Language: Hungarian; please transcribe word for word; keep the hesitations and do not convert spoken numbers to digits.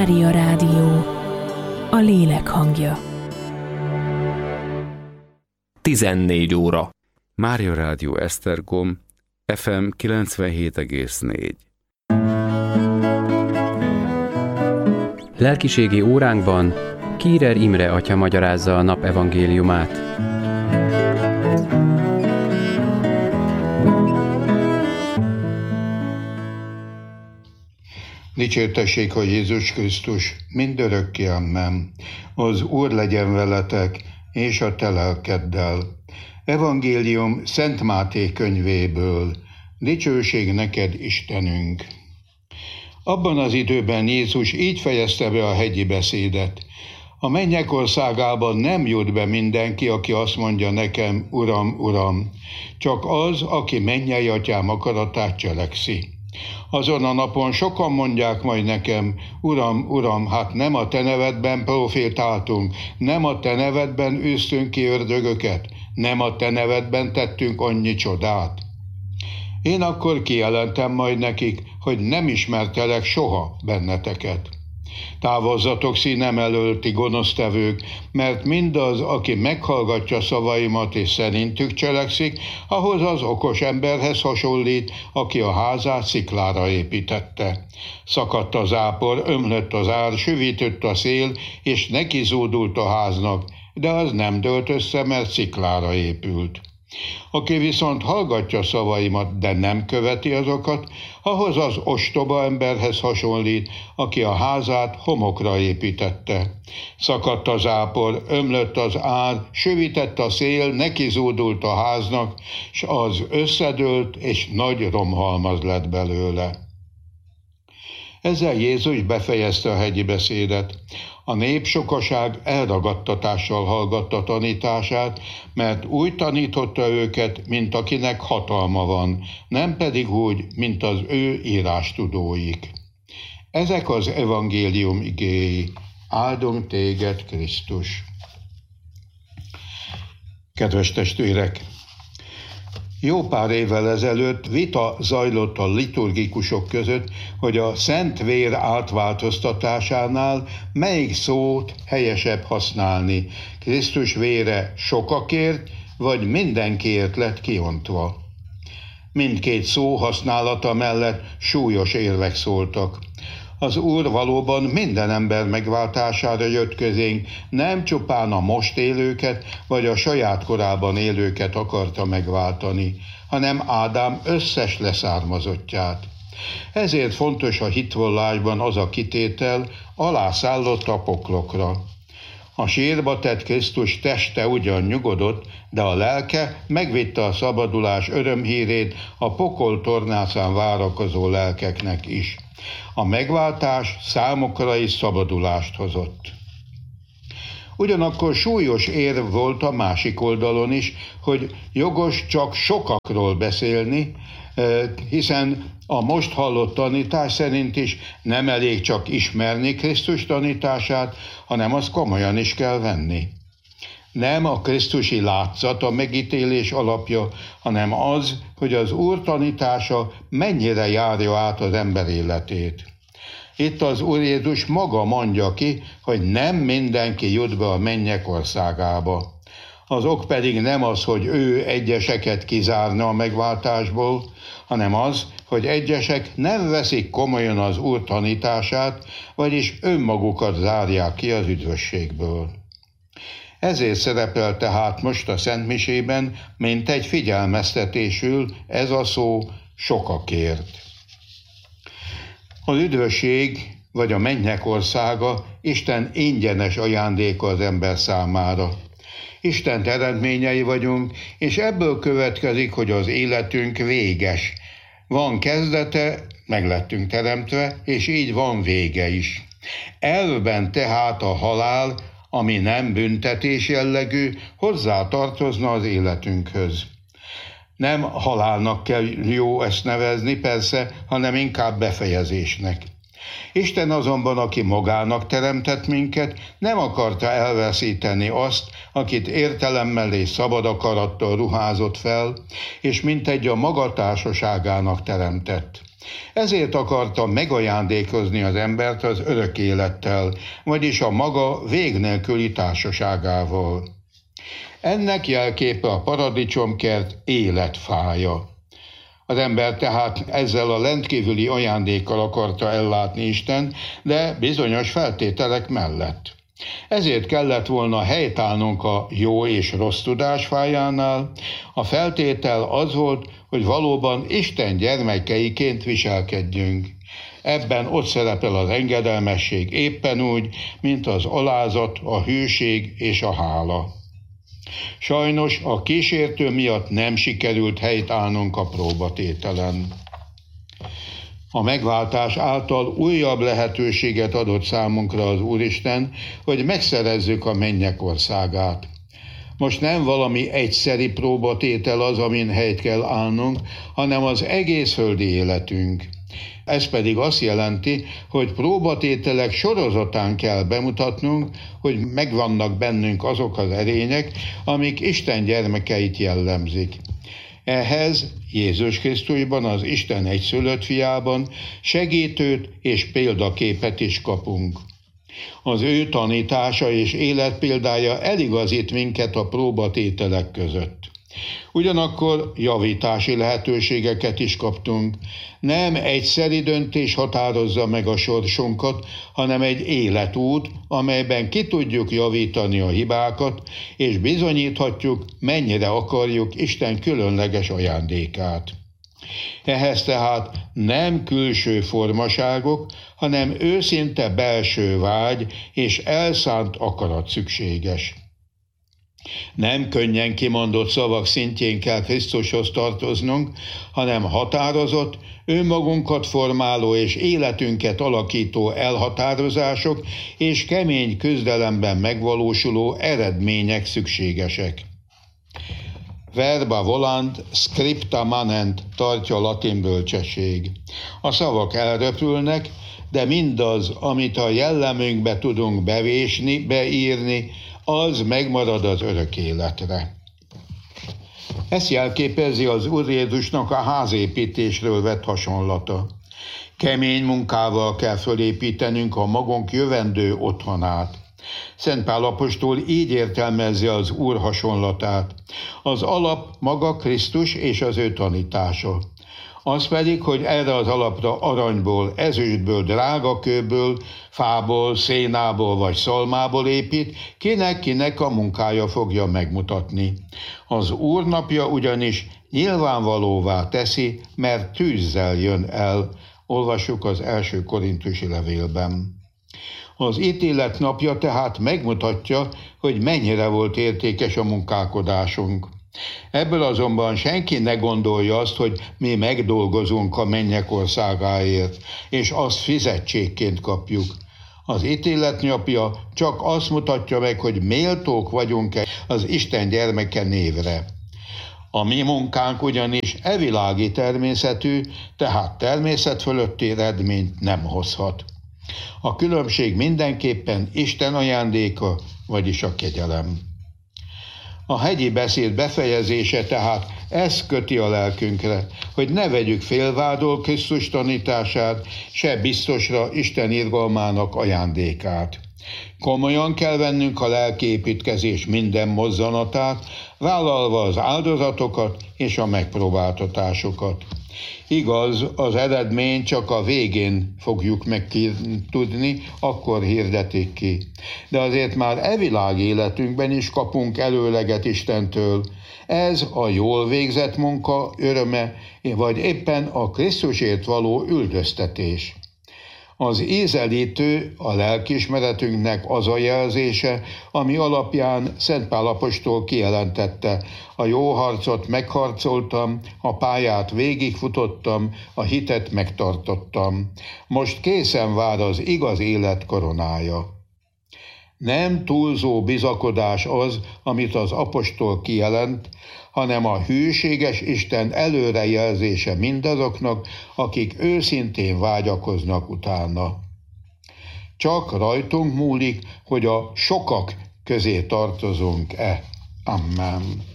Mária Rádió, a lélek hangja. tizennégy óra. Mária Rádió Esztergom, ef em kilencvenhét egész négy. Lelkiségi óránkban Kírer Imre atya magyarázza a nap evangéliumát. Dicsértessék a Jézus Krisztus, mindörökké amen. Az Úr legyen veletek, és a te lelkeddel. Evangélium Szent Máté könyvéből. Dicsőség neked, Istenünk! Abban az időben Jézus így fejezte be a hegyi beszédet. A mennyek országában nem jut be mindenki, aki azt mondja nekem, Uram, Uram, csak az, aki mennyei atyám akaratát cselekszi. Azon a napon sokan mondják majd nekem, Uram, Uram, hát nem a te nevedben profétáltunk, nem a te nevedben űztünk ki ördögöket, nem a te nevedben tettünk annyi csodát. Én akkor kijelentem majd nekik, hogy nem ismertelek soha benneteket. Távozzatok színem elől, ti gonosztevők, mert mindaz, aki meghallgatja szavaimat és szerintük cselekszik, ahhoz az okos emberhez hasonlít, aki a házát sziklára építette. Szakadt az ápor, ömlött az ár, süvítött a szél, és neki zúdult a háznak, de az nem dőlt össze, mert sziklára épült. Aki viszont hallgatja szavaimat, de nem követi azokat, ahhoz az ostoba emberhez hasonlít, aki a házát homokra építette. Szakadt az ápor, ömlött az ár, süvített a szél, neki zúdult a háznak, s az összedőlt, és nagy romhalmaz lett belőle. Ezzel Jézus befejezte a hegyi beszédet. A nép sokaság elragadtatással hallgatta tanítását, mert úgy tanította őket, mint akinek hatalma van, nem pedig úgy, mint az ő írástudóik. Ezek az evangélium igéi. Áldunk téged, Krisztus! Kedves testvérek! Jó pár évvel ezelőtt vita zajlott a liturgikusok között, hogy a Szent Vér átváltoztatásánál melyik szót helyesebb használni. Krisztus vére sokakért, vagy mindenkiért lett kiontva. Mindkét szó használata mellett súlyos érvek szóltak. Az Úr valóban minden ember megváltására jött közénk, nem csupán a most élőket, vagy a saját korában élőket akarta megváltani, hanem Ádám összes leszármazottját. Ezért fontos a hitvallásban az a kitétel, alászállott a poklokra. A sírba tett Krisztus teste ugyan nyugodott, de a lelke megvitte a szabadulás örömhírét a pokol tornászán várakozó lelkeknek is. A megváltás számukra is szabadulást hozott. Ugyanakkor súlyos érv volt a másik oldalon is, hogy jogos csak sokakról beszélni, hiszen a most hallott tanítás szerint is nem elég csak ismerni Krisztus tanítását, hanem azt komolyan is kell venni. Nem a krisztusi látszat a megítélés alapja, hanem az, hogy az Úr tanítása mennyire járja át az ember életét. Itt az Úr Jézus maga mondja ki, hogy nem mindenki jut be a mennyek országába. Az ok pedig nem az, hogy ő egyeseket kizárna a megváltásból, hanem az, hogy egyesek nem veszik komolyan az Úr tanítását, vagyis önmagukat zárják ki az üdvösségből. Ezért szerepel tehát most a Szentmisében, mint egy figyelmeztetésül ez a szó sokakért. Az üdvösség, vagy a mennyek országa Isten ingyenes ajándéka az ember számára. Isten eredményei vagyunk, és ebből következik, hogy az életünk véges. Van kezdete, meg lettünk teremtve, és így van vége is. Elvben tehát a halál, ami nem büntetés jellegű, hozzá tartozna az életünkhöz. Nem halálnak kell jó ezt nevezni, persze, hanem inkább befejezésnek. Isten azonban, aki magának teremtett minket, nem akarta elveszíteni azt, akit értelemmel és szabad akarattal ruházott fel, és mintegy a maga társaságának teremtett. Ezért akarta megajándékozni az embert az örök élettel, vagyis a maga vég nélküli társaságával. Ennek jelképe a paradicsomkert életfája. Az ember tehát ezzel a rendkívüli ajándékkal akarta ellátni Isten, de bizonyos feltételek mellett. Ezért kellett volna helytállnunk a jó és rossz tudás fájánál. A feltétel az volt, hogy valóban Isten gyermekeiként viselkedjünk. Ebben ott szerepel az engedelmesség éppen úgy, mint az alázat, a hűség és a hála. Sajnos a kísértő miatt nem sikerült helytállnunk a próbatételen. A megváltás által újabb lehetőséget adott számunkra az Úristen, hogy megszerezzük a mennyek országát. Most nem valami egyszeri próbatétel az, amin helyt kell állnunk, hanem az egész földi életünk. Ez pedig azt jelenti, hogy próbatételek sorozatán kell bemutatnunk, hogy megvannak bennünk azok az erények, amik Isten gyermekeit jellemzik. Ehhez Jézus Krisztusban, az Isten egyszülött fiában segítőt és példaképet is kapunk. Az ő tanítása és életpéldája eligazít minket a próbatételek között. Ugyanakkor javítási lehetőségeket is kaptunk. Nem egyszeri döntés határozza meg a sorsunkat, hanem egy életút, amelyben ki tudjuk javítani a hibákat, és bizonyíthatjuk, mennyire akarjuk Isten különleges ajándékát. Ehhez tehát nem külső formaságok, hanem őszinte belső vágy és elszánt akarat szükséges. Nem könnyen kimondott szavak szintjén kell Krisztushoz tartoznunk, hanem határozott, önmagunkat formáló és életünket alakító elhatározások és kemény küzdelemben megvalósuló eredmények szükségesek. Verba volant, scripta manent, tartja a latin bölcsesség. A szavak elröpülnek, de mindaz, amit a jellemünkbe tudunk bevésni, beírni, az megmarad az örök életre. Ezt jelképezi az Úr Jézusnak a házépítésről vett hasonlata. Kemény munkával kell fölépítenünk a magunk jövendő otthonát. Szent Pál apostol így értelmezi az Úr hasonlatát. Az alap maga Krisztus és az ő tanítása. Az pedig, hogy erre az alapra aranyból, ezüstből, drágakőből, fából, szénából vagy szalmából épít, kinek-kinek a munkája fogja megmutatni. Az Úr napja ugyanis nyilvánvalóvá teszi, mert tűzzel jön el. Olvassuk az első korintusi levélben. Az ítélet napja tehát megmutatja, hogy mennyire volt értékes a munkálkodásunk. Ebből azonban senki ne gondolja azt, hogy mi megdolgozunk a mennyek országáért, és azt fizetségként kapjuk. Az ítélet napja csak azt mutatja meg, hogy méltók vagyunk-e az Isten gyermeke névre. A mi munkánk ugyanis evilági természetű, tehát természet fölötti eredményt nem hozhat. A különbség mindenképpen Isten ajándéka, vagyis a kegyelem. A hegyi beszéd befejezése tehát ezt köti a lelkünkre, hogy ne vegyük félvádol Krisztus tanítását, se biztosra Isten irgalmának ajándékát. Komolyan kell vennünk a lelkiépítkezés minden mozzanatát, vállalva az áldozatokat és a megpróbáltatásokat. Igaz, az eredmény csak a végén fogjuk megtudni, akkor hirdetik ki. De azért már e világ életünkben is kapunk előleget Istentől. Ez a jól végzett munka öröme, vagy éppen a Krisztusért való üldöztetés. Az ízelítő a lelkiismeretünknek az a jelzése, ami alapján Szent Pál apostol kijelentette: a jó harcot megharcoltam, a pályát végigfutottam, a hitet megtartottam. Most készen vár az igaz élet koronája. Nem túlzó bizakodás az, amit az apostol kijelent, hanem a hűséges Isten előrejelzése mindazoknak, akik őszintén vágyakoznak utána. Csak rajtunk múlik, hogy a sokak közé tartozunk-e. Amen.